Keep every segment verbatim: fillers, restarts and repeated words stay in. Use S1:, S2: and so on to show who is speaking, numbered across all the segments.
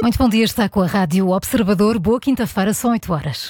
S1: Muito bom dia, está com a Rádio Observador. Boa quinta-feira, são oito horas.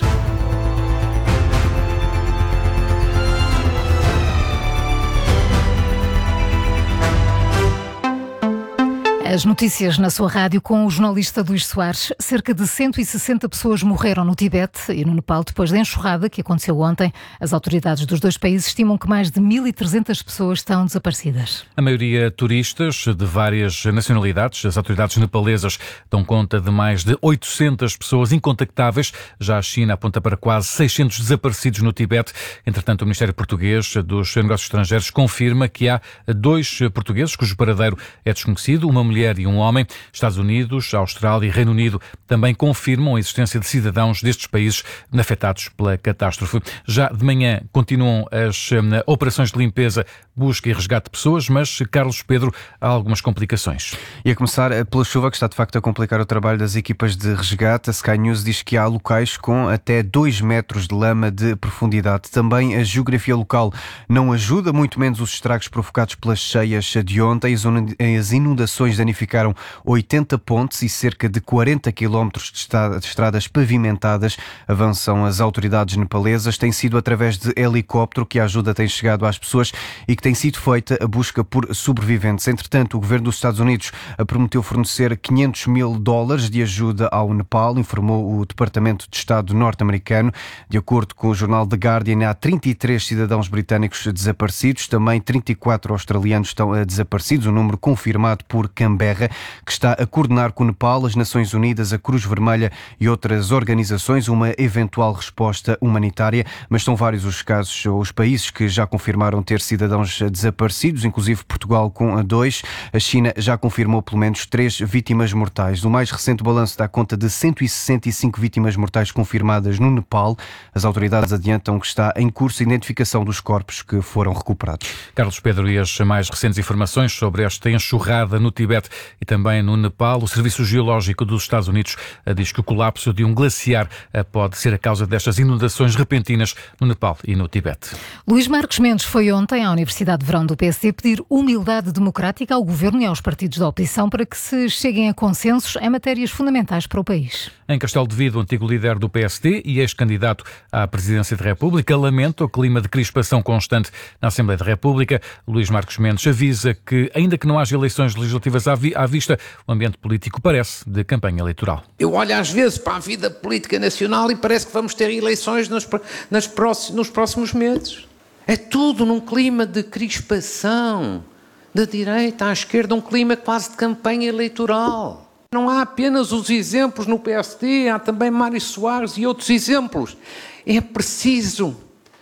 S1: As notícias na sua rádio com o jornalista Luís Soares. Cerca de cento e sessenta pessoas morreram no Tibete e no Nepal depois da enxurrada que aconteceu ontem. As autoridades dos dois países estimam que mais de mil e trezentas pessoas estão desaparecidas.
S2: A maioria turistas de várias nacionalidades. As autoridades nepalesas dão conta de mais de oitocentas pessoas incontactáveis. Já a China aponta para quase seiscentos desaparecidos no Tibete. Entretanto, o Ministério Português dos Negócios Estrangeiros confirma que há dois portugueses cujo paradeiro é desconhecido, uma mulher e um homem. Estados Unidos, Austrália e Reino Unido também confirmam a existência de cidadãos destes países afetados pela catástrofe. Já de manhã continuam as um, operações de limpeza, busca e resgate de pessoas, mas, Carlos Pedro, há algumas complicações.
S3: E a começar pela chuva, que está de facto a complicar o trabalho das equipas de resgate. A Sky News diz que há locais com até dois metros de lama de profundidade. Também a geografia local não ajuda, muito menos os estragos provocados pelas cheias de ontem. As inundações danificaram oitenta pontes e cerca de quarenta quilómetros de estradas pavimentadas. Avançam as autoridades nepalesas. Tem sido através de helicóptero que a ajuda tem chegado às pessoas e que tem sido feita a busca por sobreviventes. Entretanto, o governo dos Estados Unidos prometeu fornecer quinhentos mil dólares de ajuda ao Nepal, informou o Departamento de Estado norte-americano. De acordo com o jornal The Guardian, há trinta e três cidadãos britânicos desaparecidos, também trinta e quatro australianos estão desaparecidos, um número confirmado por Canberra, que está a coordenar com o Nepal, as Nações Unidas, a Cruz Vermelha e outras organizações uma eventual resposta humanitária, mas são vários os casos, os países que já confirmaram ter cidadãos desaparecidos, inclusive Portugal com dois. A China já confirmou pelo menos três vítimas mortais. O mais recente balanço dá conta de cento e sessenta e cinco vítimas mortais confirmadas no Nepal. As autoridades adiantam que está em curso a identificação dos corpos que foram recuperados.
S2: Carlos Pedro, e as mais recentes informações sobre esta enxurrada no Tibete e também no Nepal. O Serviço Geológico dos Estados Unidos diz que o colapso de um glaciar pode ser a causa destas inundações repentinas no Nepal e no Tibete.
S1: Luís Marcos Mendes foi ontem à Universidade de Verão do P S D pedir humildade democrática ao governo e aos partidos da oposição para que se cheguem a consensos em matérias fundamentais para o país.
S2: Em Castelo de Vido, o antigo líder do P S D e ex-candidato à presidência da República lamenta o clima de crispação constante na Assembleia da República. Luís Marcos Mendes avisa que, ainda que não haja eleições legislativas à, vi- à vista, o ambiente político parece de campanha eleitoral.
S4: Eu olho às vezes para a vida política nacional e parece que vamos ter eleições nos, nas próximos, nos próximos meses. É tudo num clima de crispação, da direita à esquerda, um clima quase de campanha eleitoral. Não há apenas os exemplos no P S D, há também Mário Soares e outros exemplos. É preciso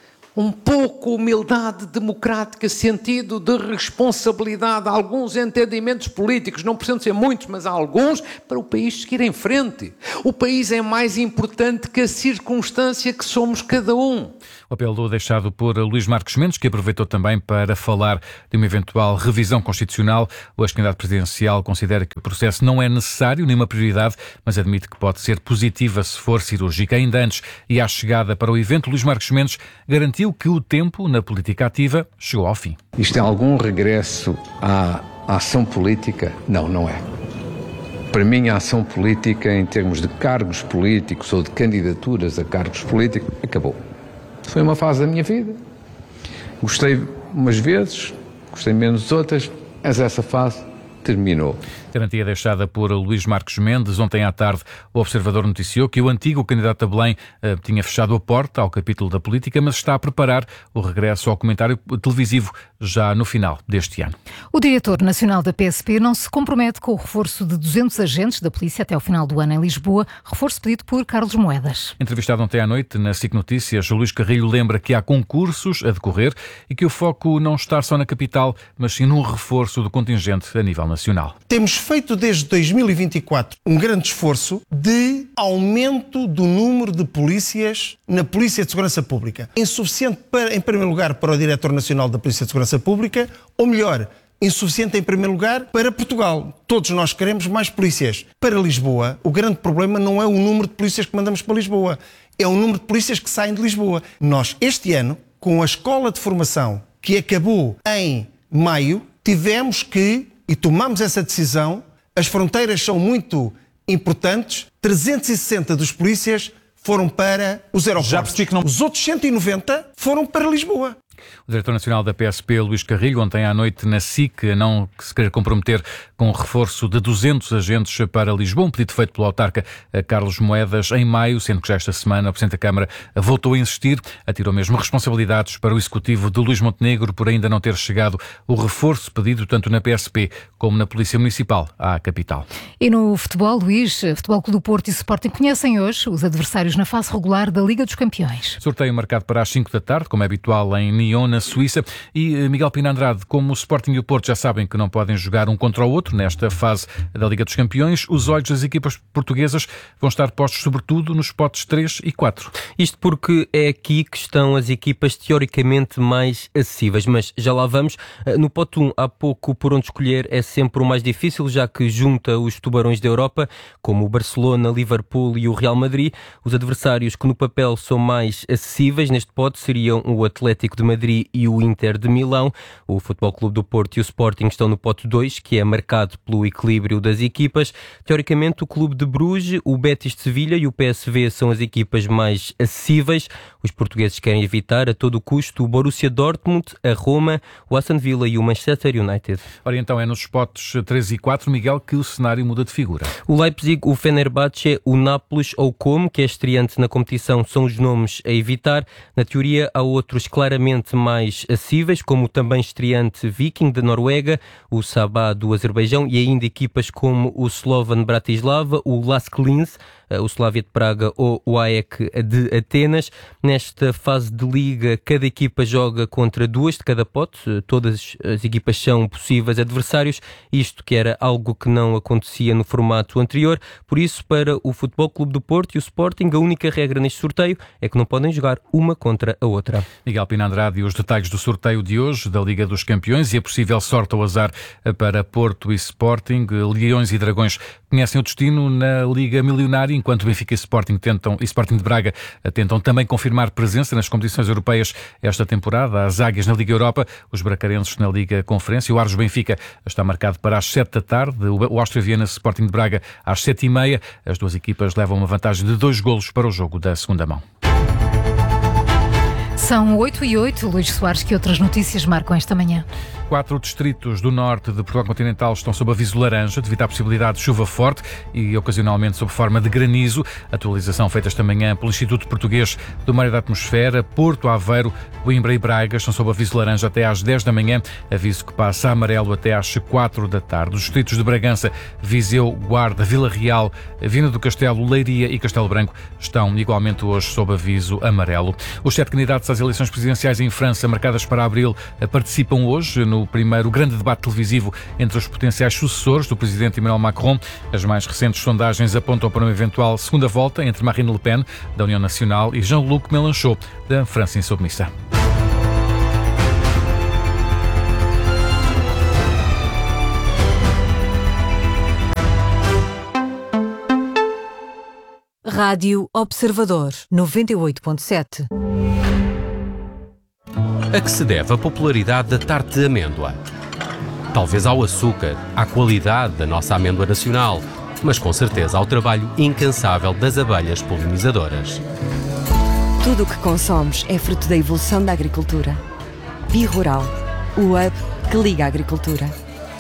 S4: um pouco humildade democrática, sentido de responsabilidade, alguns entendimentos políticos, não precisam ser muitos, mas há alguns, para o país seguir em frente. O país é mais importante que a circunstância que somos cada um.
S2: O apelo deixado por Luís Marcos Mendes, que aproveitou também para falar de uma eventual revisão constitucional. O ex-candidato presidencial considera que o processo não é necessário nem uma prioridade, mas admite que pode ser positiva se for cirúrgica. Ainda antes e à chegada para o evento, Luís Marcos Mendes garantiu que o tempo na política ativa chegou ao fim.
S5: Isto é algum regresso à ação política? Não, não é. Para mim, a ação política, em termos de cargos políticos ou de candidaturas a cargos políticos, acabou. Foi uma fase da minha vida. Gostei umas vezes, gostei menos outras, mas essa fase terminou.
S2: Garantia deixada por Luís Marcos Mendes. Ontem à tarde, o Observador noticiou que o antigo candidato a Belém uh, tinha fechado a porta ao capítulo da política, mas está a preparar o regresso ao comentário televisivo já no final deste ano.
S1: O diretor nacional da P S P não se compromete com o reforço de duzentos agentes da polícia até ao final do ano em Lisboa, reforço pedido por Carlos Moedas.
S2: Entrevistado ontem à noite na S I C Notícias, Luís Carrilho lembra que há concursos a decorrer e que o foco não está só na capital, mas sim no reforço do contingente a nível nacional.
S6: Temos feito desde dois mil e vinte e quatro um grande esforço de aumento do número de polícias na Polícia de Segurança Pública. Insuficiente, para, em primeiro lugar, para o Diretor Nacional da Polícia de Segurança Pública, ou melhor, insuficiente em primeiro lugar para Portugal. Todos nós queremos mais polícias. Para Lisboa, o grande problema não é o número de polícias que mandamos para Lisboa, é o número de polícias que saem de Lisboa. Nós, este ano, com a escola de formação que acabou em maio, tivemos que, e tomamos essa decisão, as fronteiras são muito importantes, trezentos e sessenta dos polícias foram para os aeroportos. Já percebi que não... Os outros cento e noventa foram para Lisboa.
S2: O diretor nacional da P S P, Luís Carrilho, ontem à noite na S I C, a não se querer comprometer com o reforço de duzentos agentes para Lisboa, um pedido feito pelo autarca Carlos Moedas em maio, sendo que já esta semana o Presidente da Câmara voltou a insistir, atirou mesmo responsabilidades para o Executivo de Luís Montenegro por ainda não ter chegado o reforço pedido tanto na P S P como na Polícia Municipal à capital.
S1: E no futebol, Luís, Futebol Clube do Porto e Sporting conhecem hoje os adversários na fase regular da Liga dos Campeões.
S2: Sorteio marcado para as cinco da tarde, como é habitual em Nyon, na Suíça. E Miguel Pina Andrade, como o Sporting e o Porto já sabem que não podem jogar um contra o outro nesta fase da Liga dos Campeões, os olhos das equipas portuguesas vão estar postos sobretudo nos potes três e quatro.
S7: Isto porque é aqui que estão as equipas teoricamente mais acessíveis, mas já lá vamos. No pote um, há pouco por onde escolher é sempre o mais difícil, já que junta os tubarões da Europa, como o Barcelona, Liverpool e o Real Madrid. Os adversários que no papel são mais acessíveis neste pote seriam o Atlético de Madrid e o Inter de Milão. O Futebol Clube do Porto e o Sporting estão no pote dois, que é marcado pelo equilíbrio das equipas. Teoricamente, o Clube de Bruges, o Betis de Sevilha e o P S V são as equipas mais acessíveis. Os portugueses querem evitar a todo custo o Borussia Dortmund, a Roma, o Aston Villa e o Manchester United.
S2: Ora, então é nos potes três e quatro, Miguel, que o cenário muda de figura.
S7: O Leipzig, o Fenerbahçe, o Nápoles ou o Como, que é estreante na competição, são os nomes a evitar. Na teoria, há outros claramente mais acessíveis, como o também estreante Viking da Noruega, o Sabah do Azerbaijão e ainda equipas como o Slovan Bratislava, o Lask Linz, o Slavia de Praga ou o A E C de Atenas. Nesta fase de liga, cada equipa joga contra duas de cada pote. Todas as equipas são possíveis adversários, isto que era algo que não acontecia no formato anterior. Por isso, para o Futebol Clube do Porto e o Sporting, a única regra neste sorteio é que não podem jogar uma contra a outra.
S2: Miguel Pina Andrade e os detalhes do sorteio de hoje da Liga dos Campeões e a possível sorte ao azar para Porto e Sporting. Leões e Dragões conhecem o destino na Liga Milionária, enquanto Benfica e Sporting, tentam, e Sporting de Braga tentam também confirmar presença nas competições europeias esta temporada. As Águias na Liga Europa, os bracarenses na Liga Conferência. O Argos Benfica está marcado para as sete da tarde, o Áustria Viena Sporting de Braga às sete e meia. As duas equipas levam uma vantagem de dois golos para o jogo da segunda mão.
S1: São oito e oito, Luís Soares, que outras notícias marcam esta manhã?
S2: Quatro distritos do norte de Portugal continental estão sob aviso laranja devido à possibilidade de chuva forte e ocasionalmente sob forma de granizo. Atualização feita esta manhã pelo Instituto Português do Mar e da Atmosfera. Porto, Aveiro, Coimbra e Braga estão sob aviso laranja até às dez da manhã, aviso que passa a amarelo até às quatro da tarde. Os distritos de Bragança, Viseu, Guarda, Vila Real, Viana do Castelo, Leiria e Castelo Branco estão igualmente hoje sob aviso amarelo. Os sete candidatos às eleições presidenciais em França, marcadas para abril, participam hoje no primeiro grande debate televisivo entre os potenciais sucessores do presidente Emmanuel Macron. As mais recentes sondagens apontam para uma eventual segunda volta entre Marine Le Pen, da União Nacional, e Jean-Luc Mélenchon, da França Insubmissa.
S8: Rádio Observador, noventa e oito ponto sete.
S9: A que se deve a popularidade da tarte de amêndoa? Talvez ao açúcar, à qualidade da nossa amêndoa nacional, mas com certeza ao trabalho incansável das abelhas polinizadoras.
S8: Tudo o que consomos é fruto da evolução da agricultura. Bi-Rural, o hub que liga a agricultura.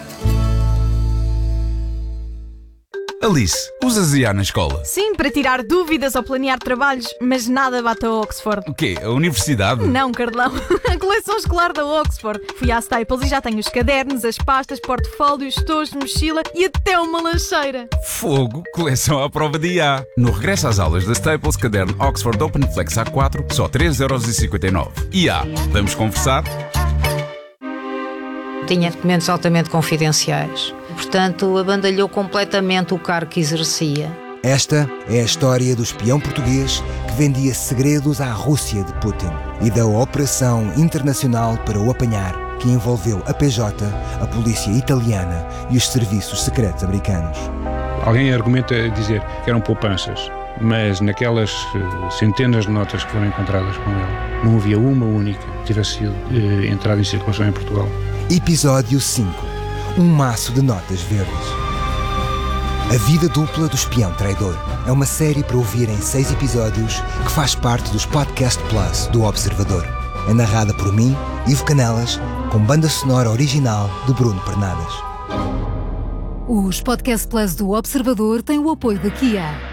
S10: Alice, usas I A na escola?
S11: Sim, para tirar dúvidas ou planear trabalhos, mas nada bate a Oxford.
S10: O quê? A universidade?
S11: Não, Carlão. A coleção escolar da Oxford. Fui à Staples e já tenho os cadernos, as pastas, portfólios, tojos, mochila e até uma lancheira.
S10: Fogo, coleção à prova de I A. No regresso às aulas da Staples, caderno Oxford Open Flex A quatro, só três euros e cinquenta e nove. I A, vamos conversar?
S12: Tinha documentos altamente confidenciais. Portanto, abandalhou completamente o cargo que exercia.
S13: Esta é a história do espião português que vendia segredos à Rússia de Putin e da operação internacional para o apanhar, que envolveu a P J, a polícia italiana e os serviços secretos americanos.
S14: Alguém argumenta dizer que eram poupanças, mas naquelas centenas de notas que foram encontradas com ele, não havia uma única que tivesse sido eh, entrada em circulação em Portugal.
S13: Episódio cinco. Um maço de notas verdes. A Vida Dupla do Espião Traidor é uma série para ouvir em seis episódios que faz parte dos Podcast Plus do Observador. É narrada por mim, Ivo Canelas, com banda sonora original de Bruno Pernadas.
S1: Os Podcast Plus do Observador têm o apoio da Kia.